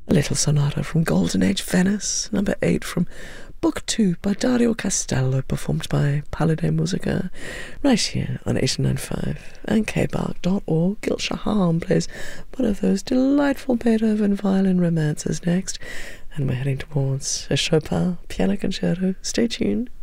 A little sonata from Golden Age Venice, number 8 from Book 2 by Dario Castello, performed by Palladio Musica, right here on 89.5 and kbark.org. Gil Shaham plays one of those delightful Beethoven violin romances next, and we're heading towards a Chopin piano concerto. Stay tuned.